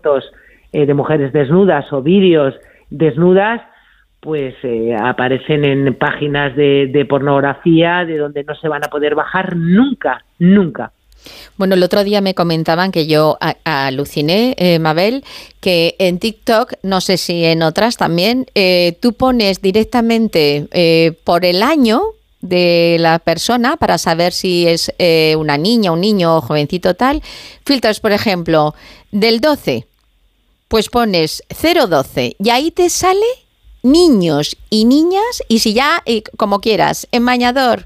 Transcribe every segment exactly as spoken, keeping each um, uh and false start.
fotos eh, de mujeres desnudas o vídeos desnudas, pues eh, aparecen en páginas de, de pornografía de donde no se van a poder bajar nunca, nunca. Bueno, el otro día me comentaban que yo a, aluciné, eh, Mabel, que en TikTok, no sé si en otras también, eh, tú pones directamente eh, por el año de la persona para saber si es eh, una niña, un niño o jovencito tal. Filtras, por ejemplo, del doce, pues pones cero doce y ahí te sale niños y niñas, y si ya, eh, como quieras, en bañador,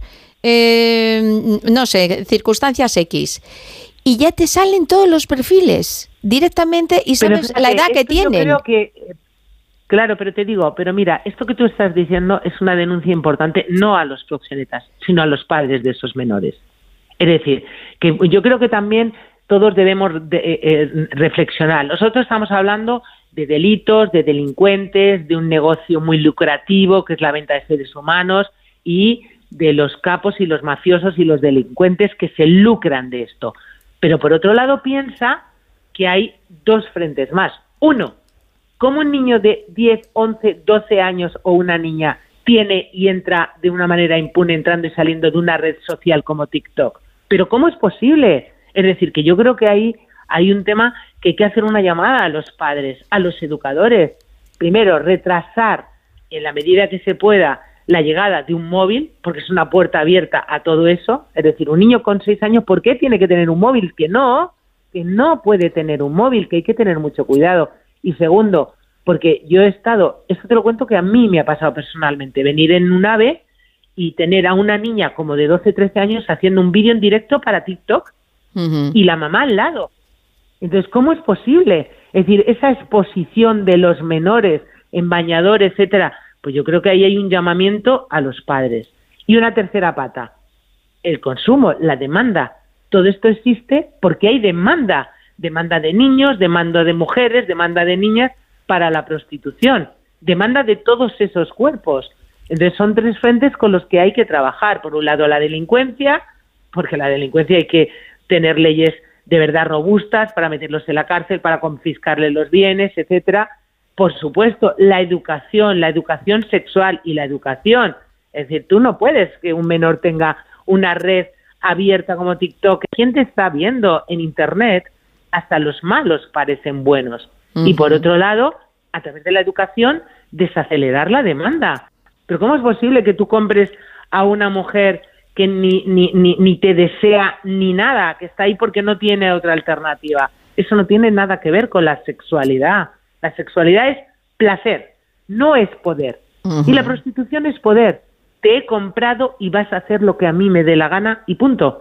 eh, no sé, circunstancias X, y ya te salen todos los perfiles directamente y sabes fíjate, la edad que tienen. Yo creo que, claro, pero te digo, pero mira, esto que tú estás diciendo es una denuncia importante no a los proxenetas, sino a los padres de esos menores. Es decir, que yo creo que también todos debemos de, eh, eh, reflexionar. Nosotros estamos hablando de delitos, de delincuentes, de un negocio muy lucrativo que es la venta de seres humanos y de los capos y los mafiosos y los delincuentes que se lucran de esto. Pero por otro lado piensa que hay dos frentes más. Uno, ¿cómo un niño de diez, once, doce años o una niña tiene y entra de una manera impune entrando y saliendo de una red social como TikTok? ¿Pero cómo es posible? Es decir, que yo creo que ahí hay un tema que hay que hacer una llamada a los padres, a los educadores. Primero, retrasar en la medida que se pueda la llegada de un móvil, porque es una puerta abierta a todo eso. Es decir, un niño con seis años, ¿por qué tiene que tener un móvil? Que no, que no puede tener un móvil, que hay que tener mucho cuidado. Y segundo, porque yo he estado, esto te lo cuento que a mí me ha pasado personalmente, venir en un AVE y tener a una niña como de doce, trece años haciendo un vídeo en directo para TikTok uh-huh. y la mamá al lado. Entonces, ¿cómo es posible? Es decir, esa exposición de los menores en bañador, etcétera, pues yo creo que ahí hay un llamamiento a los padres. Y una tercera pata, el consumo, la demanda. Todo esto existe porque hay demanda, demanda de niños, demanda de mujeres, demanda de niñas para la prostitución, demanda de todos esos cuerpos. Entonces son tres frentes con los que hay que trabajar. Por un lado la delincuencia, porque la delincuencia hay que tener leyes de verdad robustas para meterlos en la cárcel, para confiscarles los bienes, etcétera. Por supuesto, la educación, la educación sexual y la educación. Es decir, tú no puedes que un menor tenga una red abierta como TikTok. ¿Quién te está viendo en Internet? Hasta los malos parecen buenos. Uh-huh. Y por otro lado, a través de la educación, desacelerar la demanda. Pero ¿cómo es posible que tú compres a una mujer que ni, ni, ni, ni te desea ni nada, que está ahí porque no tiene otra alternativa? Eso no tiene nada que ver con la sexualidad. La sexualidad es placer, no es poder. Uh-huh. Y la prostitución es poder. Te he comprado y vas a hacer lo que a mí me dé la gana y punto.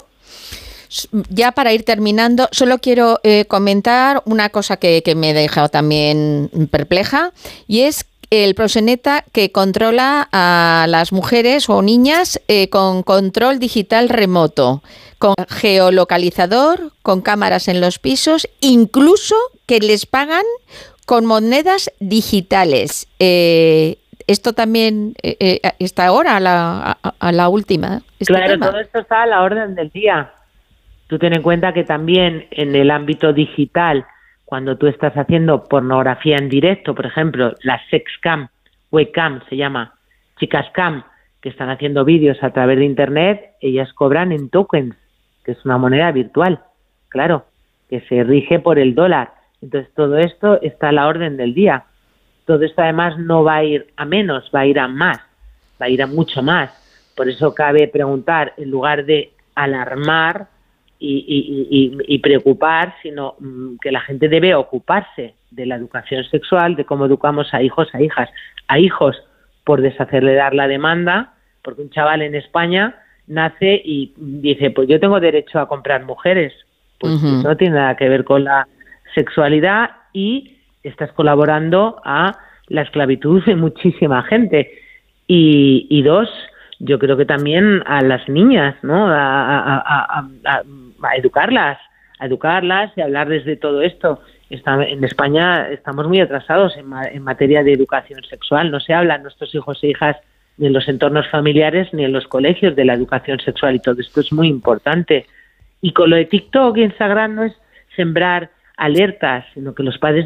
Ya para ir terminando, solo quiero eh, comentar una cosa que, que me ha dejado también perpleja, y es el proxeneta que controla a las mujeres o niñas eh, con control digital remoto, con geolocalizador, con cámaras en los pisos, incluso que les pagan con monedas digitales. Eh, esto también eh, eh, está ahora a la, a, a la última. Este claro, tema. Todo esto está a la orden del día. Tú ten en cuenta que también en el ámbito digital, cuando tú estás haciendo pornografía en directo, por ejemplo, la sexcam, webcam se llama, chicascam, que están haciendo vídeos a través de internet, ellas cobran en tokens, que es una moneda virtual, claro, que se rige por el dólar. Entonces todo esto está a la orden del día. Todo esto además no va a ir a menos, va a ir a más, va a ir a mucho más. Por eso cabe preguntar, en lugar de alarmar y, y, y, y preocupar, sino mmm, que la gente debe ocuparse de la educación sexual, de cómo educamos a hijos, a hijas, a hijos por desacelerar la demanda, porque un chaval en España nace y dice, pues yo tengo derecho a comprar mujeres. Pues uh-huh. eso no tiene nada que ver con la sexualidad y estás colaborando a la esclavitud de muchísima gente. Y, y dos, yo creo que también a las niñas, ¿no? A, a, a, a, a educarlas, a educarlas y hablar desde todo esto. Está, en España estamos muy atrasados en, ma, en materia de educación sexual. No se habla a nuestros hijos e hijas ni en los entornos familiares ni en los colegios de la educación sexual, y todo esto es muy importante. Y con lo de TikTok y Instagram no es sembrar alertas, sino que los padres